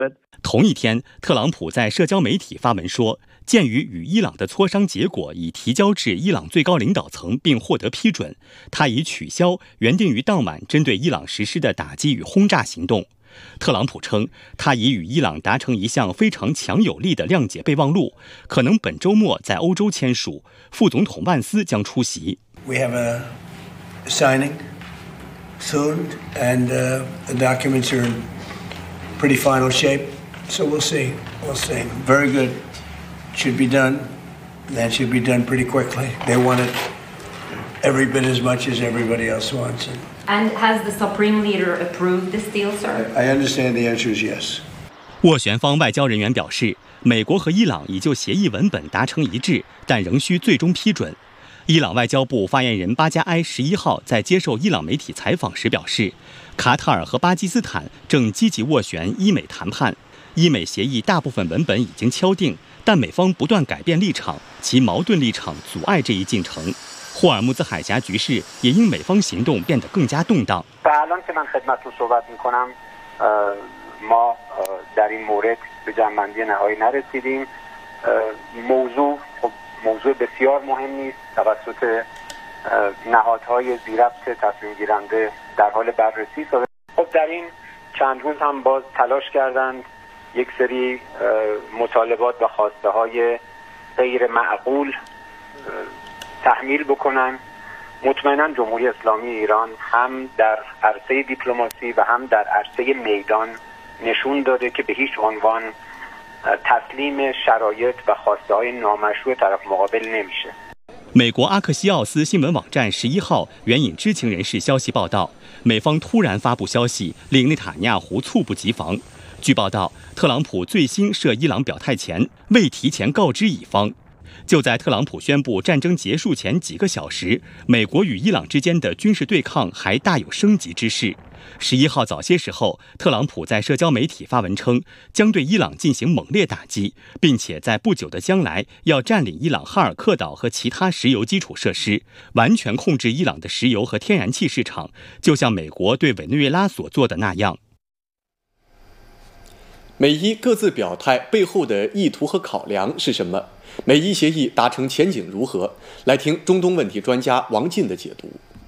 同一天，特朗普在社交媒体发文说，鉴于与伊朗的磋商结果已提交至伊朗最高领导层并获得批准，他已取消原定于当晚针对伊朗实施的打击与轰炸行动。特朗普称，他已与伊朗达成一项非常强有力的谅解备忘录，可能本周末在欧洲签署。副总统万斯将出席。 We have a signing soon, and the documents are in pretty final shape. So we'll see. We'll see. Very good. Should be done. That should be done pretty quickly. They want it every bit as much as everybody else wants it. And has the Supreme Leader approved this deal, sir? I understand the answer is yes. 斡旋方外交人员表示，美国和伊朗已就协议文本达成一致，但仍需最终批准。伊朗外交部发言人巴加埃11号在接受伊朗媒体采访时表示，卡塔尔和巴基斯坦正积极斡旋伊美谈判。伊美协议大部分文本已经敲定，但美方不断改变立场，其矛盾立场阻碍这一进程。霍尔木兹海峡局势也因美方行动变得更加动荡。 ما در این مورد به جمع‌بندی نهایی نرسیدیم. موضوع بسیار مهمی است. توسط نهادهای ذی‌ربط تصمیم گیرنده در حال بررسی است. خب در این چند روز هم باز تلاش کردند یک سری مطالبات و خواسته‌های غیر معقول تحمیل بکنن. مطمئنا جمهوری اسلامی ایران هم در عرصه دیپلماسی و هم در عرصه میدان نشون داده که به هیچ عنوان تسلیم شرایط و خواسته‌های نامشروع طرف مقابل نمیشه。 美国阿克西奥斯新闻网站11号援引知情人士消息报道，美方突然发布消息，令内塔尼亚胡猝不及防。据报道，特朗普最新涉伊朗表态前未提前告知乙方。就在特朗普宣布战争结束前几个小时，美国与伊朗之间的军事对抗还大有升级之势。11号早些时候，特朗普在社交媒体发文称，将对伊朗进行猛烈打击，并且在不久的将来要占领伊朗哈尔克岛和其他石油基础设施，完全控制伊朗的石油和天然气市场，就像美国对委内瑞拉所做的那样。 美伊各自表态背后的意图和考量是什么？美伊协议达成前景如何？来听中东问题专家王进的解读。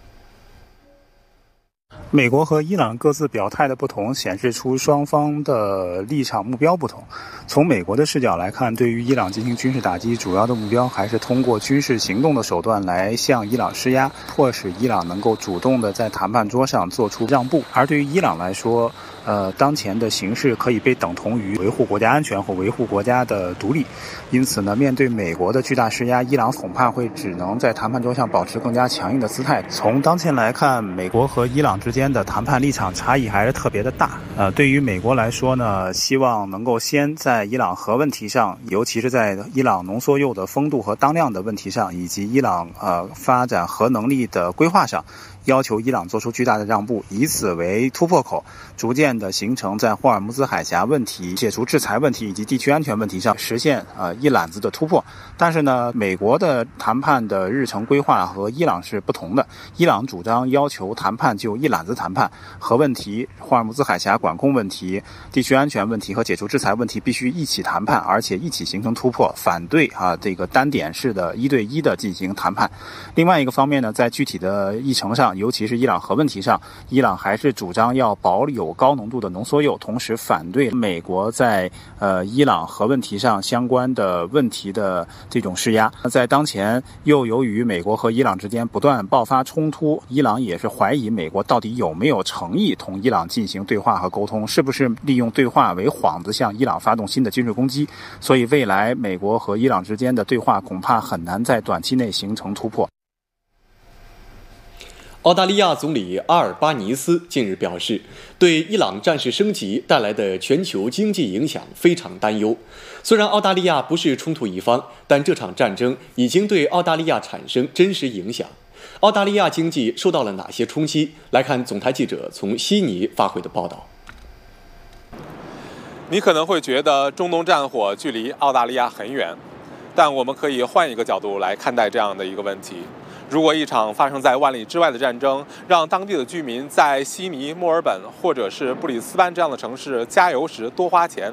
美国和伊朗各自表态的不同，显示出双方的立场目标不同。从美国的视角来看，对于伊朗进行军事打击，主要的目标还是通过军事行动的手段来向伊朗施压，迫使伊朗能够主动的在谈判桌上做出让步。而对于伊朗来说，当前的形势可以被等同于维护国家安全或维护国家的独立，因此呢，面对美国的巨大施压，伊朗恐怕会只能在谈判桌上保持更加强硬的姿态。从当前来看，美国和伊朗之间的谈判立场差异还是特别的大。对于美国来说呢，希望能够先在伊朗核问题上，尤其是在伊朗浓缩铀的丰度和当量的问题上，以及伊朗发展核能力的规划上，要求伊朗做出巨大的让步，以此为突破口，逐渐的形成在霍尔木兹海峡问题、解除制裁问题以及地区安全问题上实现一揽子的突破。但是呢，美国的谈判的日程规划和伊朗是不同的。伊朗主张要求谈判就一揽子谈判，核问题、霍尔木兹海峡管控问题、地区安全问题和解除制裁问题必须一起谈判，而且一起形成突破，反对这个单点式的1对1的进行谈判。另外一个方面呢，在具体的议程上，尤其是伊朗核问题上，伊朗还是主张要保有高浓度的浓缩铀，同时反对美国在伊朗核问题上相关的问题的这种施压。在当前又由于美国和伊朗之间不断爆发冲突，伊朗也是怀疑美国到底有没有诚意同伊朗进行对话和沟通，是不是利用对话为幌子向伊朗发动新的军事攻击。所以未来美国和伊朗之间的对话恐怕很难在短期内形成突破。 澳大利亚总理阿尔巴尼斯近日表示，对伊朗战事升级带来的全球经济影响非常担忧。虽然澳大利亚不是冲突一方，但这场战争已经对澳大利亚产生真实影响。澳大利亚经济受到了哪些冲击？来看总台记者从悉尼发回的报道。 你可能会觉得中东战火距离澳大利亚很远，但我们可以换一个角度来看待这样的一个问题。 如果一场发生在万里之外的战争，让当地的居民在悉尼、墨尔本或者是布里斯班这样的城市加油时多花钱，